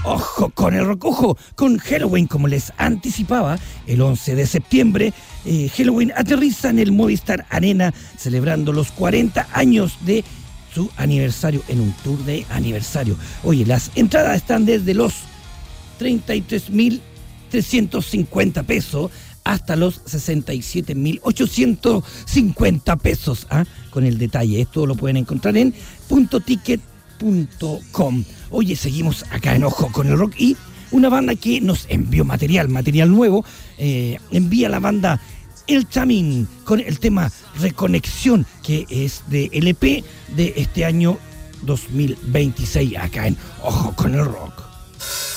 Ojo con el rock, ojo con Helloween, como les anticipaba, el 11 de septiembre, Helloween aterriza en el Movistar Arena, celebrando los 40 años de su aniversario, en un tour de aniversario. Oye, las entradas están desde los 33.350 pesos hasta los 67.850 pesos, con el detalle. Esto lo pueden encontrar en puntoticket.com. Oye, seguimos acá en Ojo con el Rock, y una banda que nos envió material nuevo, envía la banda El Chamín con el tema Reconexión, que es de LP de este año 2026, acá en Ojo con el Rock.